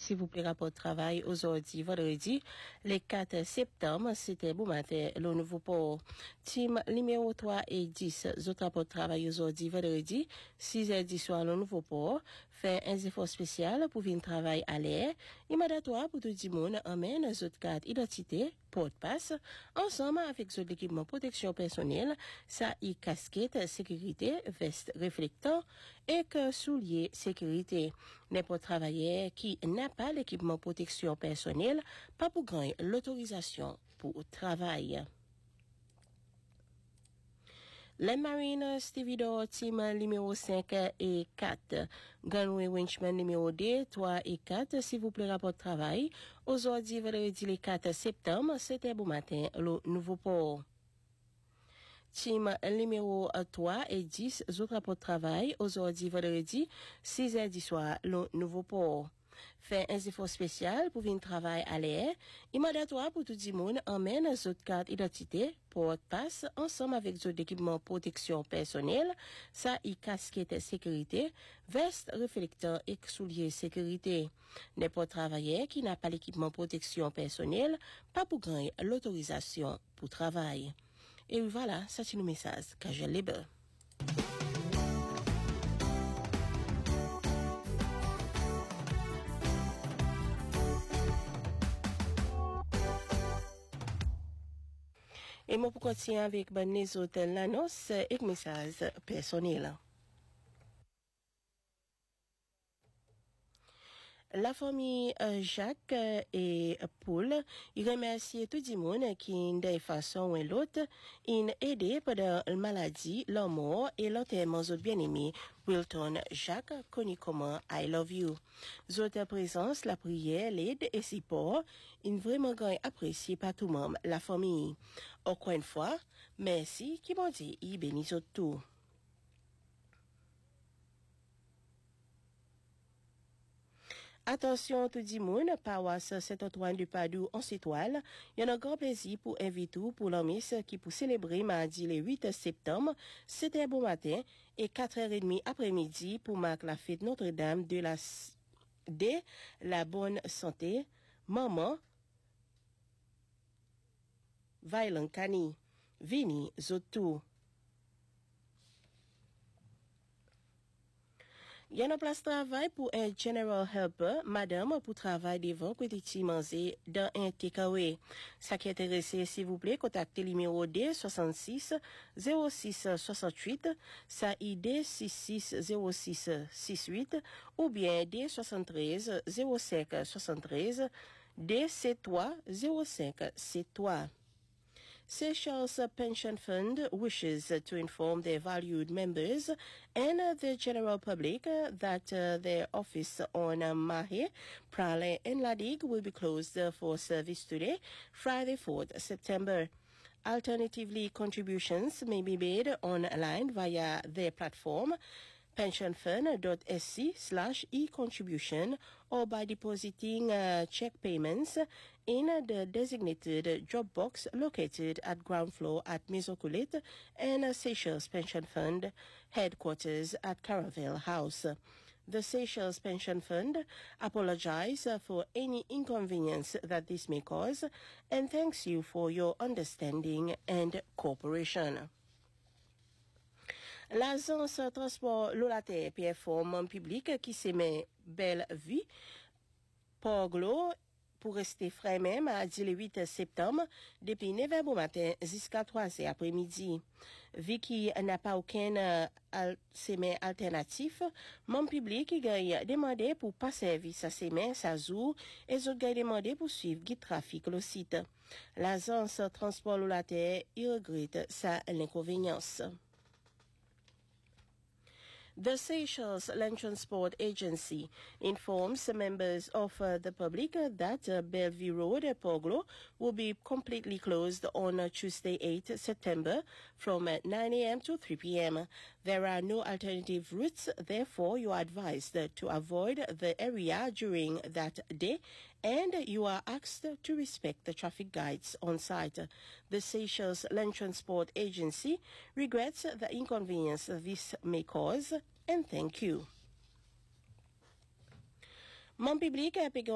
s'il vous plaît, rapport de travail aujourd'hui, vendredi, le 4 septembre, c'était bon matin, le nouveau port. Team numéro 3 et 10, autres rapports de travail aujourd'hui, vendredi, 6h10 soir, le nouveau port, fait un effort spécial pour venir travailler à l'air, immédiatement pour tout le monde, emmène les autres cartes identité, porte-passe, ensemble avec les équipements protection personnelle, ça y casquette, sécurité, veste réflectant et que souliers sécurité. N'importe travailleur qui n'a pas l'équipement protection personnelle, pas pour gagner l'autorisation pour travail. Les Marines Stevedore Team numéro 5 et 4, Gunway Winchman numéro 2, 3 et 4, s'il vous plaît, rapport de travail. Aujourd'hui, vendredi le 4 septembre, c'était bon matin, le nouveau port. Team numéro 3 et 10, autres rapports de travail. Aujourd'hui, vendredi, 6h10 soir, le nouveau port. Fait un effort spécial pour venir travailler à l'air. Immédiatement pour tout le monde, emmène les autres cartes identité, porte-passe, ensemble avec les autres équipements protection personnelle, ça y casquette sécurité, veste réflecteur et souliers sécurité. N'importe travailleur qui n'a pas l'équipement protection personnelle, pas pour gagner l'autorisation pour travail. Et voilà, c'est le message que je libre. Et moi, pour continuer avec les autres l'annonce et message personnel. La famille Jacques et Paul, ils remercient tout le monde qui, d'une façon ou l'autre, ont aidé pendant la maladie, la mort et l'enterrement de bien-aimé Wilton Jacques, connu comme I Love You. Votre présence, la prière, l'aide et support, une vraiment grand apprécié par tout le monde, la famille. Encore une fois, merci, qui m'ont dit, il bénisse tout. Attention tout le monde, paroisse Saint-Antoine du Padoue en Citoile. Il y a un grand plaisir pour inviter pour la messe qui pour célébrer mardi le 8 septembre, c'était bon matin et 4h30 après-midi pour marquer la fête Notre-Dame de la bonne santé. Maman Vailankani, Vini Zotou. Il y a une place de travail pour un general helper, madame, pour travail devant côté Timanzé dans un takeaway. Ça qui est intéressé, s'il vous plaît, contactez le numéro D 66 06 68, ça ID 66 06 68, ou bien D 73 05 73, D C3 05 C3. Seychelles Pension Fund wishes to inform their valued members and the general public that their office on Mahé, Prale and Ladig will be closed for service today, Friday 4th September. Alternatively, contributions may be made online via their platform pensionfund.sc/e-contribution or by depositing check payments in the designated drop box located at ground floor at Mesokulit and Seychelles Pension Fund headquarters at Caravelle House. The Seychelles Pension Fund apologizes for any inconvenience that this may cause and thanks you for your understanding and cooperation. L'agence transport Lolate performe public qui s'émet Belle Vie Port-Glo pour rester frais même à le 8 septembre depuis 9h au matin jusqu'à 3h après-midi. Vu qu'il n'a pas aucun semaine alternatif, mon public a demandé pour pas service à semaine, ça jour, et les autres ont demandé pour suivre le trafic le site. L'agence transport Lolate regrette sa l'inconvénience. The Seychelles Land Transport Agency informs members of the public that Bellevue Road, Poglo, will be completely closed on Tuesday, 8 September from 9 a.m. to 3 p.m. There are no alternative routes, therefore you are advised to avoid the area during that day and you are asked to respect the traffic guides on site. The Seychelles Land Transport Agency regrets the inconvenience this may cause and thank you. Mon public